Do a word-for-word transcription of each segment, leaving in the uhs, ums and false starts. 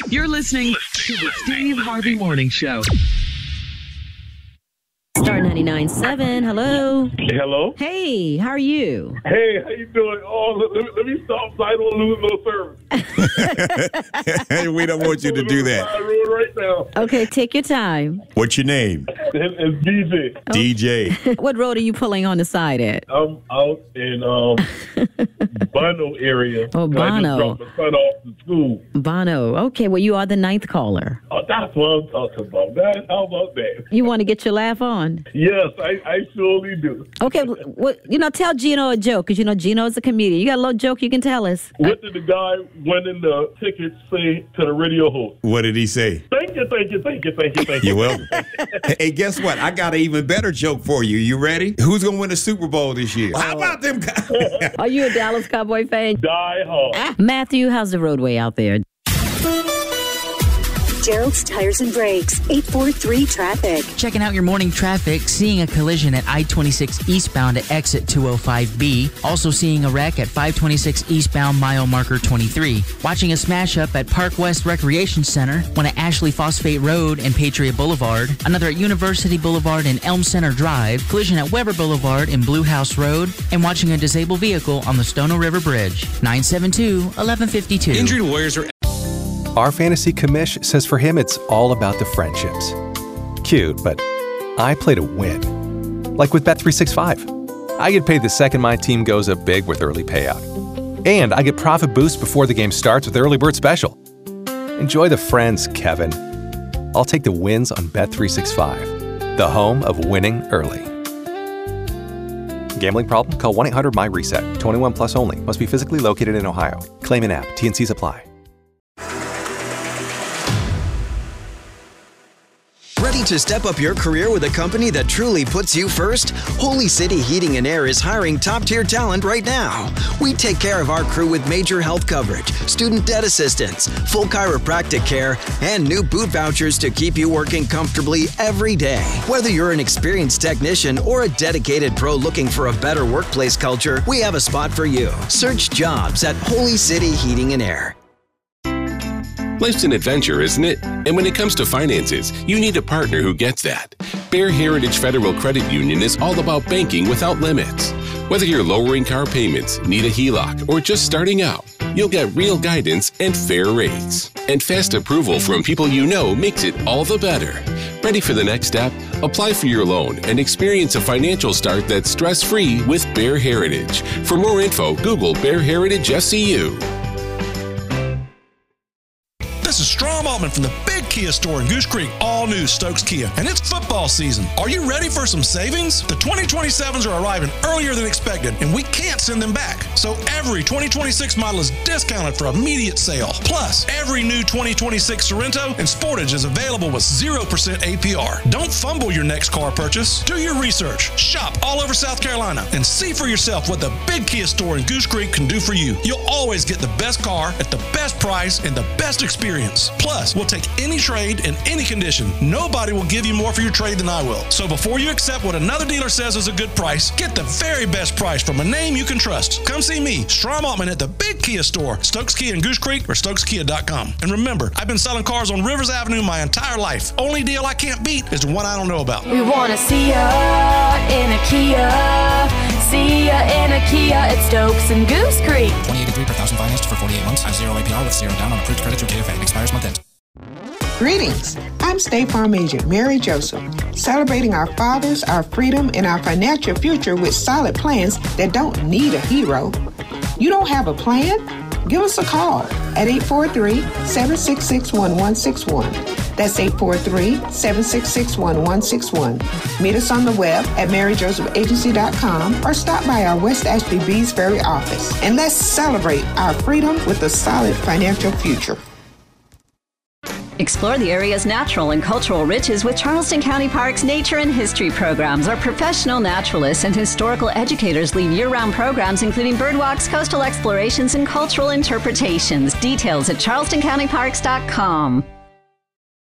You're listening to the Steve Harvey Morning Show. Star ninety-nine point seven, hello. Hello. Hey, how are you? Hey, how you doing? Oh, let, let, let me stop so I don't lose no service. We don't want you to do that. Right now. Okay, take your time. What's your name? It, it's D J. D J. What road are you pulling on the side at? I'm out in um, Bono area. Oh, Bono. I just dropped my son off to school. Bono. Okay, well, you are the ninth caller. Oh, that's what I'm talking about. That, how about that? You want to get your laugh on? Yes, I, I surely do. Okay, well, you know, tell Gino a joke, because, you know, Gino's a comedian. You got a little joke you can tell us? What did the guy winning the tickets say to the radio host? What did he say? Thank you, thank you, thank you, thank you, thank you. You're welcome. Hey, guess what? I got an even better joke for you. You ready? Who's going to win the Super Bowl this year? Oh. How about them guys? Are you a Dallas Cowboy fan? Die hard. Ah, Matthew, how's the roadway out there? Gerald's Tires and Brakes, eight four three traffic. Checking out your morning traffic, seeing a collision at I twenty-six eastbound at exit two oh five B. Also seeing a wreck at five twenty-six eastbound mile marker twenty-three. Watching a smash up at Park West Recreation Center, one at Ashley Phosphate Road and Patriot Boulevard. Another at University Boulevard and Elm Center Drive. Collision at Weber Boulevard and Blue House Road. And watching a disabled vehicle on the Stono River Bridge. nine seven two, one one five two. Injured warriors are... Our fantasy commish says for him it's all about the friendships. Cute, but I play to win. Like with Bet three sixty-five. I get paid the second my team goes up big with early payout. And I get profit boost before the game starts with Early Bird Special. Enjoy the friends, Kevin. I'll take the wins on Bet three sixty-five, the home of winning early. Gambling problem? Call one eight hundred M Y reset. twenty-one plus only. Must be physically located in Ohio. Claim in app. T and Cs apply. Ready to step up your career with a company that truly puts you first? Holy City Heating and Air is hiring top-tier talent right now. We take care of our crew with major health coverage, student debt assistance, full chiropractic care, and new boot vouchers to keep you working comfortably every day. Whether you're an experienced technician or a dedicated pro looking for a better workplace culture, we have a spot for you. Search jobs at Holy City Heating and Air. Life's an adventure, isn't it? And when it comes to finances, you need a partner who gets that. Bear Heritage Federal Credit Union is all about banking without limits. Whether you're lowering car payments, need a H E L O C, or just starting out, you'll get real guidance and fair rates. And fast approval from people you know makes it all the better. Ready for the next step? Apply for your loan and experience a financial start that's stress-free with Bear Heritage. For more info, Google Bear Heritage S C U. This is Strom Altman from the Big Kia Store in Goose Creek, all new Stokes Kia, and it's football season. Are you ready for some savings? The twenty twenty-sevens are arriving earlier than expected, and we can't send them back. So every twenty twenty-six model is discounted for immediate sale. Plus, every new twenty twenty-six Sorento and Sportage is available with zero percent A P R. Don't fumble your next car purchase. Do your research, shop all over South Carolina, and see for yourself what the Big Kia Store in Goose Creek can do for you. You'll always get the best car at the best price and the best experience. Plus, we'll take any trade in any condition. Nobody will give you more for your trade than I will. So before you accept what another dealer says is a good price, get the very best price from a name you can trust. Come see me, Strom Altman, at the Big Kia Store, Stokes Kia in Goose Creek or Stokes Kia dot com. And remember, I've been selling cars on Rivers Avenue my entire life. Only deal I can't beat is the one I don't know about. We want to see ya in a Kia. See ya in a Kia at Stokes and Goose Creek. twenty eighty-three per thousand financed for forty-eight months. Have zero A P R with zero down on approved credit through K F A. Expires month end. Greetings. I'm State Farm Agent Mary Joseph, celebrating our fathers, our freedom, and our financial future with solid plans that don't need a hero. You don't have a plan? Give us a call at eight four three, seven six six, one one six one. That's eight four three, seven six six, one one six one. Meet us on the web at mary joseph agency dot com or stop by our West Ashley Beesbury office. And let's celebrate our freedom with a solid financial future. Explore the area's natural and cultural riches with Charleston County Parks Nature and History programs. Our professional naturalists and historical educators lead year-round programs including birdwalks, coastal explorations, and cultural interpretations. Details at charleston county parks dot com.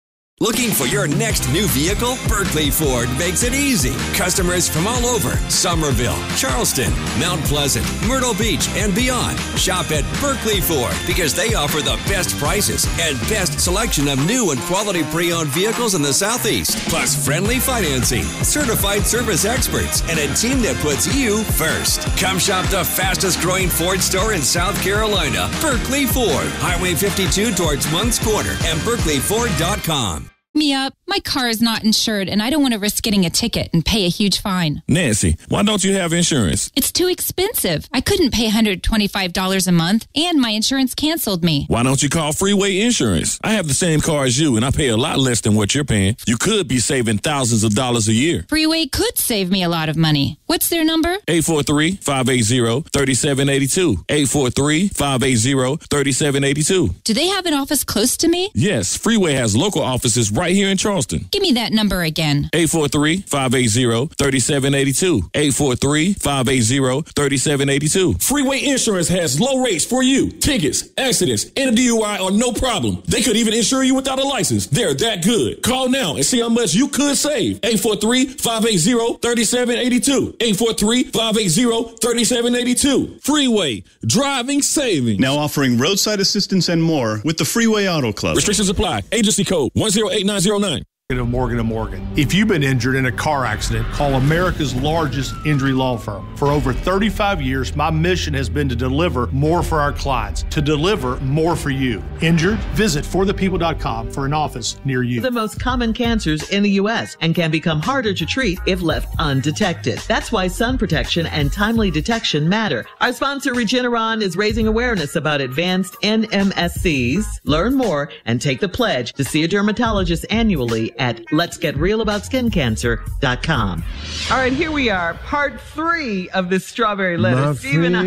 Looking for your next new vehicle? Berkeley Ford makes it easy. Customers from all over Somerville, Charleston, Mount Pleasant, Myrtle Beach, and beyond shop at Berkeley Ford because they offer the best prices and best selection of new and quality pre-owned vehicles in the Southeast, plus friendly financing, certified service experts, and a team that puts you first. Come shop the fastest growing Ford store in South Carolina, Berkeley Ford, Highway fifty-two towards Moncks Corner, and berkeley ford dot com. Mia, my car is not insured and I don't want to risk getting a ticket and pay a huge fine. Nancy, why don't you have insurance? It's too expensive. I couldn't pay one hundred twenty-five dollars a month and my insurance canceled me. Why don't you call Freeway Insurance? I have the same car as you and I pay a lot less than what you're paying. You could be saving thousands of dollars a year. Freeway could save me a lot of money. What's their number? eight four three, five eight zero, three seven eight two. eight four three, five eight zero, three seven eight two. Do they have an office close to me? Yes, Freeway has local offices right here in Charleston. Give me that number again. eight four three, five eight zero, three seven eight two. eight four three, five eight zero, three seven eight two. Freeway Insurance has low rates for you. Tickets, accidents, and a D U I are no problem. They could even insure you without a license. They're that good. Call now and see how much you could save. eight four three, five eight zero, three seven eight two. eight four three, five eight zero, three seven eight two. Freeway, driving savings. Now offering roadside assistance and more with the Freeway Auto Club. Restrictions apply. Agency code one zero eight nine zero nine. Of Morgan and Morgan. If you've been injured in a car accident, call America's largest injury law firm. For over thirty-five years, my mission has been to deliver more for our clients, to deliver more for you. Injured? Visit for the people dot com for an office near you. The most common cancers in the U S and can become harder to treat if left undetected. That's why sun protection and timely detection matter. Our sponsor, Regeneron, is raising awareness about advanced N M S Cs. Learn more and take the pledge to see a dermatologist annually at lets get real about skin cancer dot com. All right, here we are, part three of this strawberry letter. My Steve and I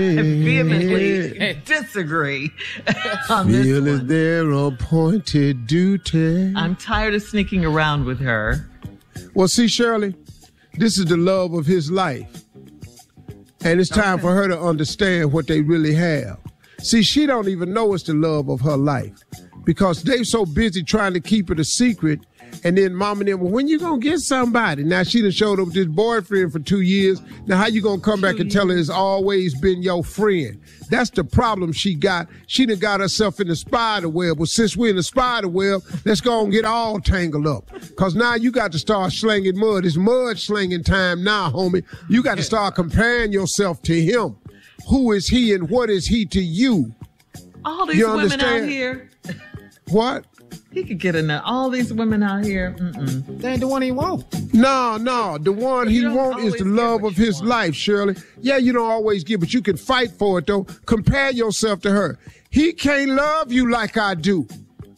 vehemently disagree on this Feel is one. their appointed duty. I'm tired of sneaking around with her. Well, see, Shirley, this is the love of his life. And it's time Okay. for her to understand what they really have. See, she don't even know it's the love of her life because they so busy trying to keep it a secret. And then mom and them, well, when you gonna get somebody? Now she done showed up with this boyfriend for two years. Now how you gonna come back and tell her it's always been your friend? That's the problem she got. She done got herself in the spider web. Well, since we're in the spider web, let's go and get all tangled up. Cause now you got to start slinging mud. It's mud slinging time now, homie. You got to start comparing yourself to him. Who is he and what is he to you? All these You women understand? out here. What? He could get enough. All these women out here. Mm-mm. They ain't the one he want. No, no. The one he want is the love of his life, Shirley. Yeah, you don't always get, but you can fight for it, though. Compare yourself to her. He can't love you like I do.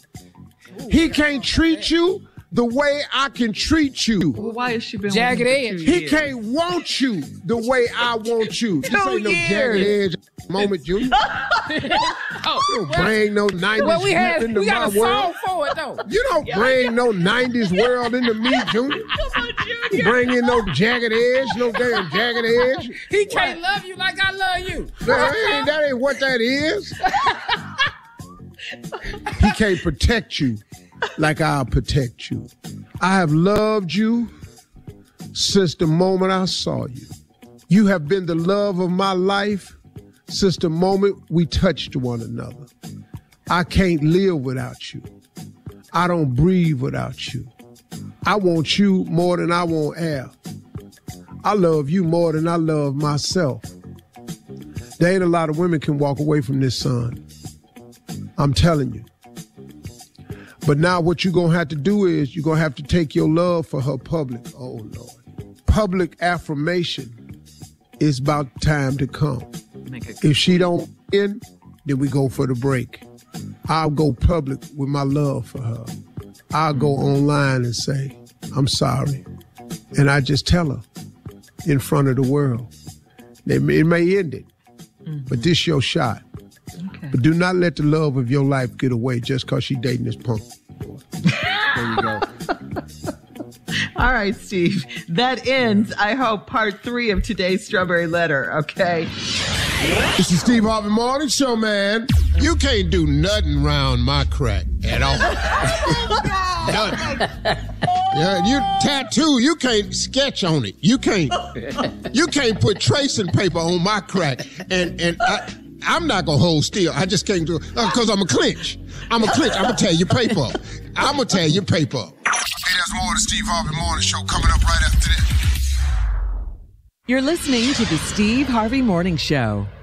He can't treat you the way I can treat you. Well, why has she been Jagged with him for edge. two He years? can't want you the way I want you. This Two ain't no years. jagged edge moment, Junior. Oh, You don't bring no nineties well, we had into we got my a world. song for it though. You don't bring no nineties world into me, Junior. You bring in no jagged edge, no damn jagged edge. He can't love you like I love you. That ain't, that ain't what that is. He can't protect you like I'll protect you. I have loved you since the moment I saw you. You have been the love of my life since the moment we touched one another. I can't live without you. I don't breathe without you. I want you more than I want air. I love you more than I love myself. There ain't a lot of women can walk away from this, son. I'm telling you. But now what you're going to have to do is you're going to have to take your love for her public. Oh, Lord. Public affirmation is about time to come. If she don't in, then we go for the break. I'll go public with my love for her. I'll go online and say, I'm sorry. And I just tell her in front of the world. It may, it may end it, but this your shot. Okay. But do not let the love of your life get away just because she dating this punk. There you go. All right, Steve. That ends, I hope, part three of today's Strawberry Letter, okay? This is Steve Harvey Morning Show, man. You can't do nothing round my crack at all. None. Yeah, you tattoo, you can't sketch on it. You can't you can't put tracing paper on my crack. And and I, I'm not gonna hold still. I just can't do it because I'm a clinch. I'm a clinch. I'm gonna tear your paper up. I'm gonna tear your paper up. Hey, there's more of the Steve Harvey Morning Show coming up right after this. You're listening to the Steve Harvey Morning Show.